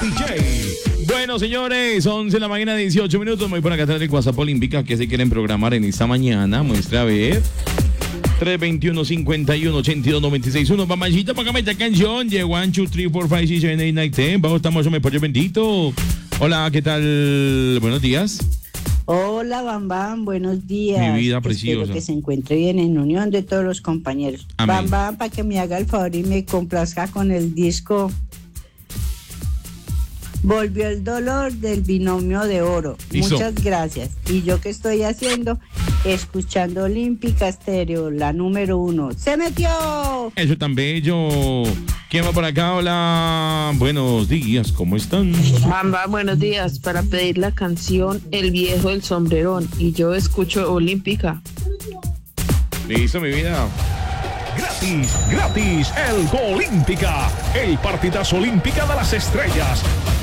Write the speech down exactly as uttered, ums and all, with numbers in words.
D J. Bueno, señores, once de la mañana, dieciocho minutos. Me voy por acá atrás del WhatsApp Olímpica que se quieren programar en esta mañana. Muestra a ver. tres veintiuno, cincuenta y uno, ochenta y dos, noventa y seis, uno. Mamachita, págame esta canción. Yeah, one, two, three, four, five, six, seven, eight, nine, ten. Vamos, estamos, me pollo bendito. Hola, ¿qué tal? Buenos días. Hola, Bam Bam, buenos días. Mi vida Espero preciosa. que se encuentre bien en unión de todos los compañeros. Amén. Bam Bam, para que me haga el favor y me complazca con el disco Volvió el dolor del binomio de oro. Listo. Muchas gracias. Y yo qué estoy haciendo, escuchando Olímpica Estéreo, la número uno. ¡Se metió! Eso tan bello. ¿Quién va por acá? Hola. Buenos días, ¿cómo están? Bamba, buenos días. Para pedir la canción El viejo del sombrerón. Y yo escucho Olímpica. Listo, mi vida. Gratis, gratis, el Olímpica, el partidazo Olímpica de las estrellas.